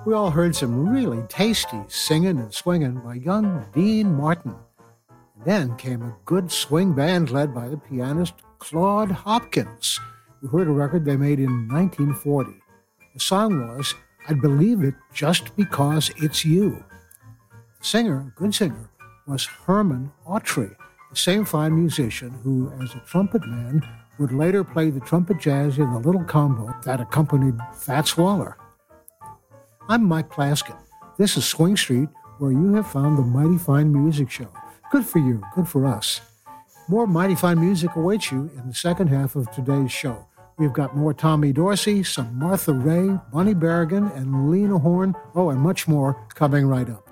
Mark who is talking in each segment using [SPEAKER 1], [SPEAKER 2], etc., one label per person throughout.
[SPEAKER 1] We all heard some really tasty singing and swinging by young Dean Martin. And then came a good swing band led by the pianist Claude Hopkins. We heard a record they made in 1940. The song was "I Believe It Just Because It's You." The singer, a good singer, was Herman Autry, the same fine musician who, as a trumpet man, would later play the trumpet jazz in the little combo that accompanied Fats Waller. I'm Mike Plaskin. This is Swing Street, where you have found the Mighty Fine Music Show. Good for you, good for us. More Mighty Fine music awaits you in the second half of today's show. We've got more Tommy Dorsey, some Martha Raye, Bunny Berrigan, and Lena Horne, and much more coming right up.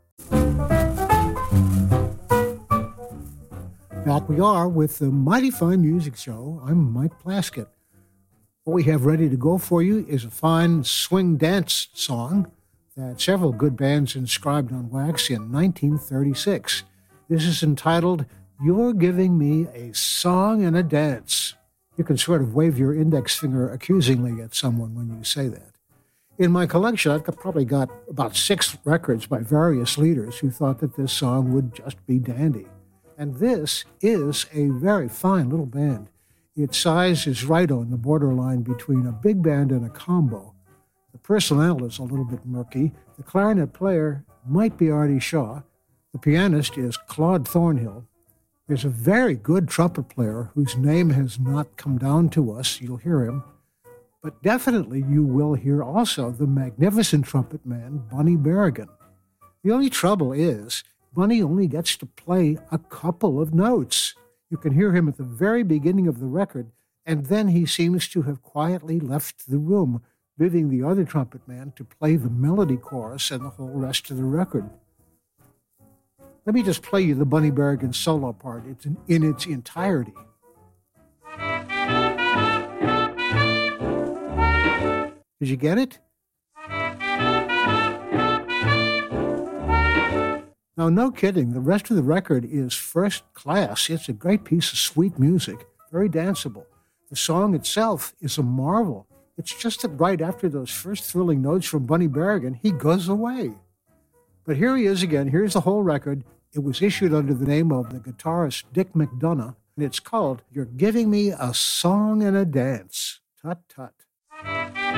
[SPEAKER 1] Back we are with the Mighty Fine Music Show. I'm Mike Plaskett. What we have ready to go for you is a fine swing dance song that several good bands inscribed on wax in 1936. This is entitled "You're Giving Me a Song and a Dance." You can sort of wave your index finger accusingly at someone when you say that. In my collection, I've probably got about 6 records by various leaders who thought that this song would just be dandy. And this is a very fine little band. Its size is right on the borderline between a big band and a combo. The personnel is a little bit murky. The clarinet player might be Artie Shaw. The pianist is Claude Thornhill. There's a very good trumpet player whose name has not come down to us. You'll hear him. But definitely you will hear also the magnificent trumpet man, Bunny Berrigan. The only trouble is Bunny only gets to play a couple of notes. You can hear him at the very beginning of the record, and then he seems to have quietly left the room, leaving the other trumpet man to play the melody chorus and the whole rest of the record. Let me just play you the Bunny Berrigan solo part. It's in its entirety. Did you get it? Now, no kidding, the rest of the record is first class. It's a great piece of sweet music, very danceable. The song itself is a marvel. It's just that right after those first thrilling notes from Bunny Berrigan, he goes away. But here he is again. Here's the whole record. It was issued under the name of the guitarist Dick McDonough, and it's called "You're Giving Me a Song and a Dance." Tut, tut.